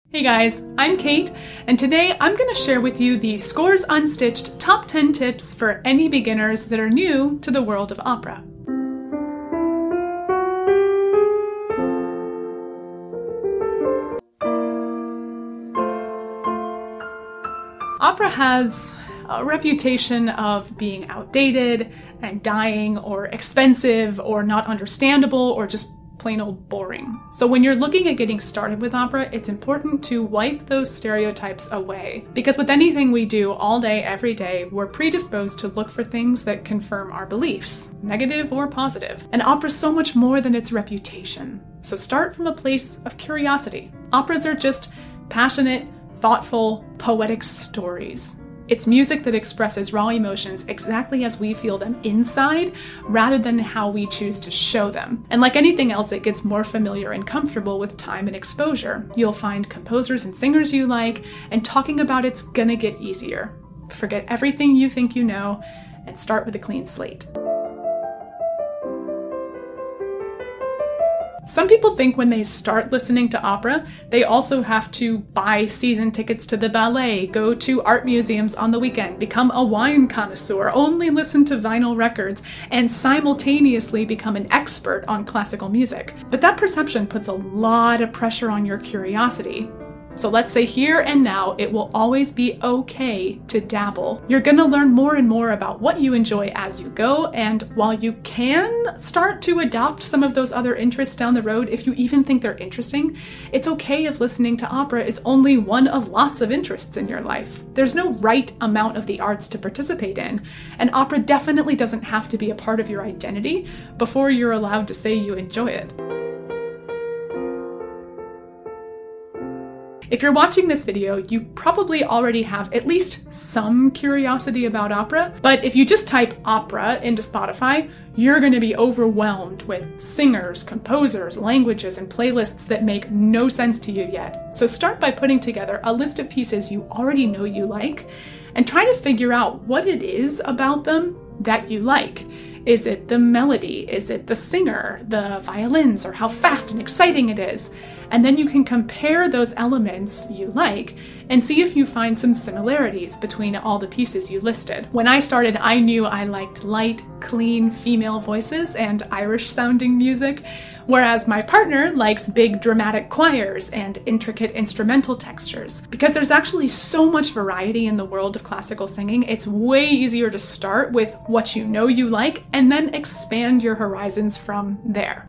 Hey guys, I'm Kate, and today I'm going to share with you the Scores Unstitched Top 10 Tips for any beginners that are new to the world of opera. Opera has a reputation of being outdated and dying or expensive or not understandable or just plain old boring. So when you're looking at getting started with opera, it's important to wipe those stereotypes away. Because with anything we do all day, every day, we're predisposed to look for things that confirm our beliefs, negative or positive. And opera's so much more than its reputation. So start from a place of curiosity. Operas are just passionate, thoughtful, poetic stories. It's music that expresses raw emotions exactly as we feel them inside, rather than how we choose to show them. And like anything else, it gets more familiar and comfortable with time and exposure. You'll find composers and singers you like, and talking about it's gonna get easier. Forget everything you think you know, and start with a clean slate. Some people think when they start listening to opera, they also have to buy season tickets to the ballet, go to art museums on the weekend, become a wine connoisseur, only listen to vinyl records, and simultaneously become an expert on classical music. But that perception puts a lot of pressure on your curiosity. So let's say here and now, it will always be okay to dabble. You're gonna learn more and more about what you enjoy as you go, and while you can start to adopt some of those other interests down the road, if you even think they're interesting, it's okay if listening to opera is only one of lots of interests in your life. There's no right amount of the arts to participate in, and opera definitely doesn't have to be a part of your identity before you're allowed to say you enjoy it. If you're watching this video, you probably already have at least some curiosity about opera, but if you just type opera into Spotify, you're going to be overwhelmed with singers, composers, languages, and playlists that make no sense to you yet. So start by putting together a list of pieces you already know you like, and try to figure out what it is about them that you like. Is it the melody? Is it the singer, the violins, or how fast and exciting it is? And then you can compare those elements you like and see if you find some similarities between all the pieces you listed. When I started, I knew I liked light, clean female voices and Irish-sounding music, whereas my partner likes big dramatic choirs and intricate instrumental textures. Because there's actually so much variety in the world of classical singing, it's way easier to start with what you know you like and then expand your horizons from there.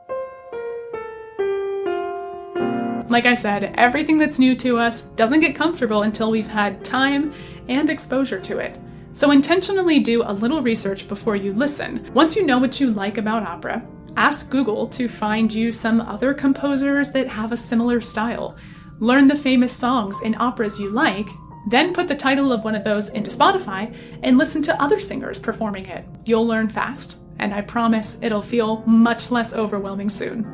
Like I said, everything that's new to us doesn't get comfortable until we've had time and exposure to it. So intentionally do a little research before you listen. Once you know what you like about opera, ask Google to find you some other composers that have a similar style. Learn the famous songs in operas you like, then put the title of one of those into Spotify and listen to other singers performing it. You'll learn fast, and I promise it'll feel much less overwhelming soon.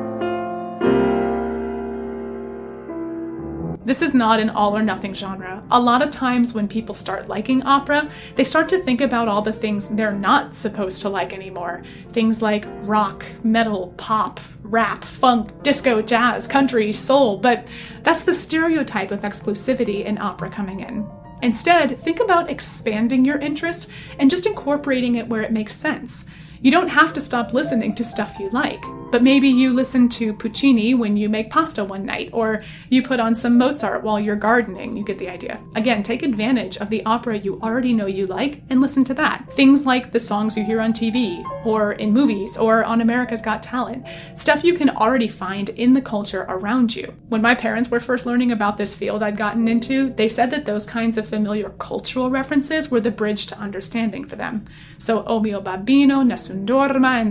This is not an all or nothing genre. A lot of times when people start liking opera, they start to think about all the things they're not supposed to like anymore. Things like rock, metal, pop, rap, funk, disco, jazz, country, soul, but that's the stereotype of exclusivity in opera coming in. Instead, think about expanding your interest and just incorporating it where it makes sense. You don't have to stop listening to stuff you like, but maybe you listen to Puccini when you make pasta one night, or you put on some Mozart while you're gardening. You get the idea. Again, take advantage of the opera you already know you like and listen to that. Things like the songs you hear on TV, or in movies, or on America's Got Talent. Stuff you can already find in the culture around you. When my parents were first learning about this field I'd gotten into, they said that those kinds of familiar cultural references were the bridge to understanding for them. So O mio babbino, nessun dorma, and